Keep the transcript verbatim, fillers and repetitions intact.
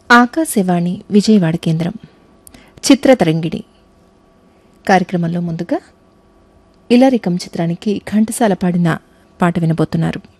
ఆకాశవాణి విజయవాడ కేంద్రం చిత్రతరంగిణి కార్యక్రమంలో ముందుగా ఇలరికం చిత్రానికి ఘంటసాల పాడిన పాట వినబోతున్నారు.